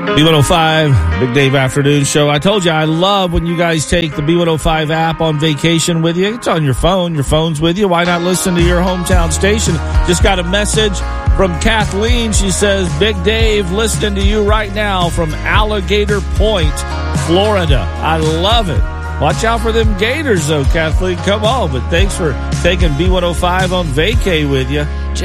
B105, Big Dave Afternoon Show. I told you I love when you guys take the B105 app on vacation with you. It's on your phone. Your phone's with you. Why not listen to your hometown station? Just got a message from Kathleen. She says, Big Dave, listening to you right now from Alligator Point, Florida. I love it. Watch out for them gators, though, Kathleen. Come on. But thanks for taking B105 on vacay with you.